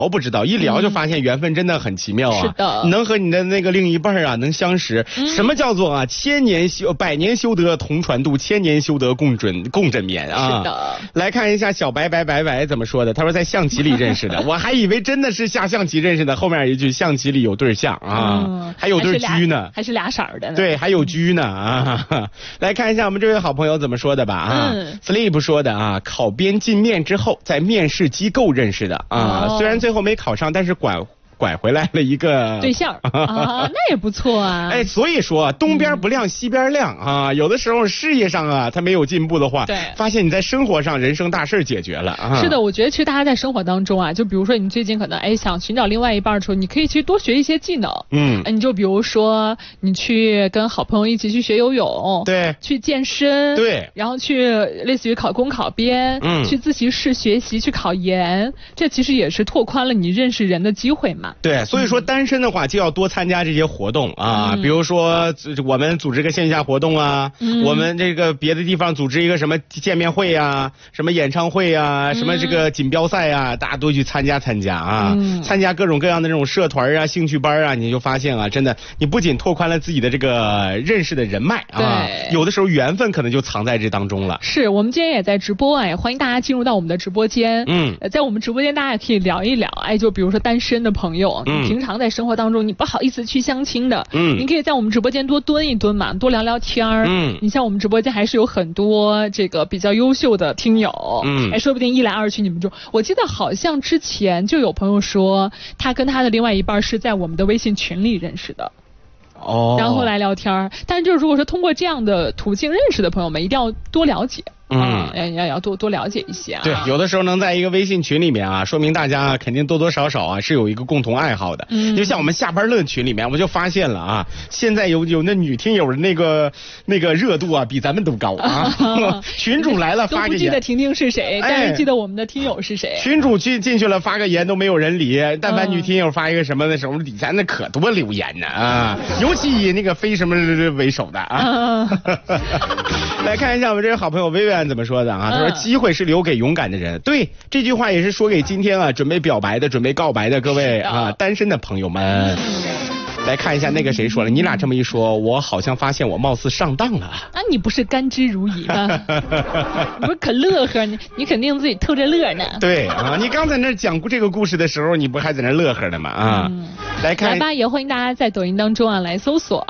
不知道，一聊就发现缘分真的很奇妙啊！ 是的， 能和你的那个另一半啊能相识，什么叫做啊百年修得同船渡，千年修得共枕眠啊！ 是的， 来看一下小白怎么说的，他说在象棋里认识的，我还以为真的是下象棋认识的，后面一句象棋里有对象啊，还有对车呢， 还是俩色儿的呢， 对，还有车呢啊！来看一下我们这位好朋友怎么说的吧啊，Sleep 说的啊，考编进面之后，在面试机构认识的啊，虽然最后没考上，但是拐回来了一个对象啊，那也不错啊。 哎，所以说东边不亮西边亮啊，有的时候事业上啊，他没有进步的话， 对， 发现你在生活上人生大事解决了啊。 是的，我觉得其实大家在生活当中啊，就比如说你最近可能想寻找另外一半的时候，你可以其实多学一些技能。你就比如说你去跟好朋友一起去学游泳， 对， 去健身， 对， 然后去类似于考公考编，去自习室学习，去考研，这其实也是拓宽了你认识人的机会嘛。 对，所以说单身的话就要多参加这些活动啊，比如说我们组织个线下活动啊，我们这个别的地方组织一个什么见面会啊，什么演唱会啊，什么这个锦标赛啊，大家都去参加啊，参加各种各样的这种社团啊、兴趣班啊，你就发现啊，真的你不仅拓宽了自己的这个认识的人脉啊，有的时候缘分可能就藏在这当中了。 是我们今天也在直播也欢迎大家进入到我们的直播间。在我们直播间大家也可以聊一聊，就比如说单身的朋友，平常在生活当中你不好意思去相亲的，你可以在我们直播间多蹲一蹲嘛，多聊聊天儿。你像我们直播间还是有很多这个比较优秀的听友，说不定一来二去你们就，我记得好像之前就有朋友说他跟他的另外一半是在我们的微信群里认识的。然后来聊天，但是就是如果说通过这样的途径认识的朋友们，一定要多了解。要多了解一些啊。 对，有的时候能在一个微信群里面啊，说明大家肯定多多少少啊是有一个共同爱好的。就像我们下班论群里面，我就发现了啊，现在有那女听友的那个热度啊，比咱们都高啊。群主来了发个言， 都不记得婷婷是谁，但是记得我们的听友是谁。 群主进去了发个言都没有人理，但凡女听友发一个什么的时候，底下那可多留言呢啊，尤其以那个非什么为首的啊。来看一下我们这位好朋友薇薇怎么说的啊？他说机会是留给勇敢的人。对，这句话也是说给今天啊准备表白的、准备告白的各位啊单身的朋友们。来看一下那个谁说了，你俩这么一说，我好像发现我貌似上当了。 你不是甘之如饴吗？你不是可乐呵，你肯定自己偷着乐呢。 对啊，你刚才那讲这个故事的时候，你不还在那乐呵呢吗？啊，来看， 来吧，也欢迎大家在抖音当中啊来搜索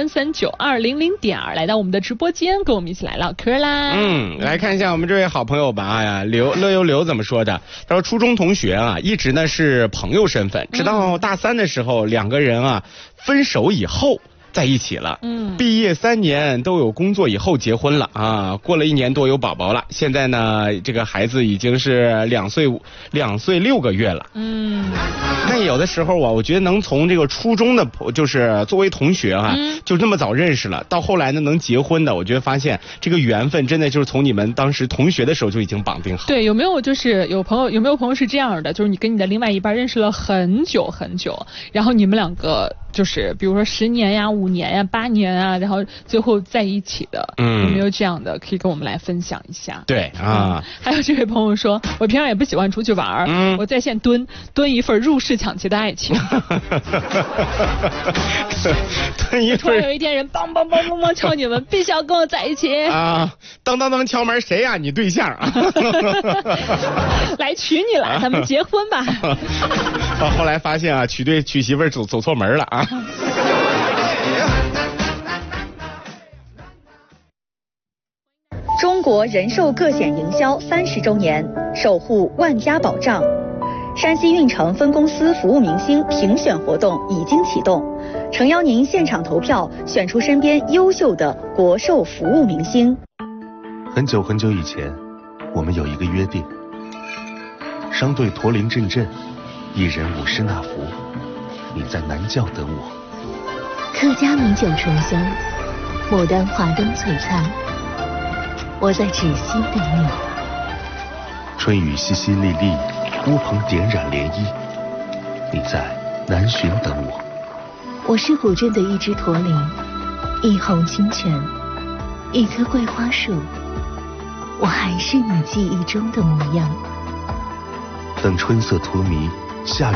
23392000，来到我们的直播间，跟我们一起来唠嗑啦。 来看一下我们这位好朋友吧，刘怎么说的？他说初中同学啊，一直呢是朋友身份，直到大3的时候，两个人啊分手以后在一起了，毕业3年都有工作以后结婚了啊，过了1年多有宝宝了，现在呢这个孩子已经是2岁6个月了。那有的时候啊，我觉得能从这个初中的就是作为同学啊，就这么早认识了，到后来呢能结婚的，我觉得发现这个缘分真的就是从你们当时同学的时候就已经绑定好。 对，有没有朋友是这样的，就是你跟你的另外一半认识了很久很久，然后你们两个就是比如说10年呀、5年呀、8年啊，然后最后在一起的，有没有这样的可以跟我们来分享一下？对啊，还有这位朋友说，我平常也不喜欢出去玩，我在线蹲一份入室抢劫的爱情。突然有一天人梆梆梆梆梆敲你们，必须要跟我在一起啊！当当当敲门，谁呀？你对象啊？ 来娶你了，咱们结婚吧。 后来发现啊，娶媳妇儿走错门了啊。 中国人寿个险营销30周年，守护万家保障。山西运城分公司服务明星评选活动已经启动，诚邀您现场投票，选出身边优秀的国寿服务明星。 很久很久以前，我们有一个约定：商队驼铃阵阵，一人50纳福，你在南窖等我。 客家米酒醇香，牡丹华灯璀璨，我在芷溪等你。 春雨淅淅沥沥，乌篷点染涟漪，你在南浔等我。 我是古镇的一只驼铃，一泓清泉，一棵桂花树，我还是你记忆中的模样。 等春色脱迷， 下